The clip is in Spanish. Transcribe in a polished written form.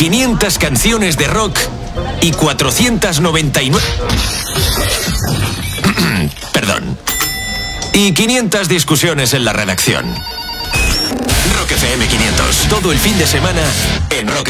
500 canciones de rock y 499... Perdón. Y 500 discusiones en la redacción. Rock FM 500. Todo el fin de semana en Rock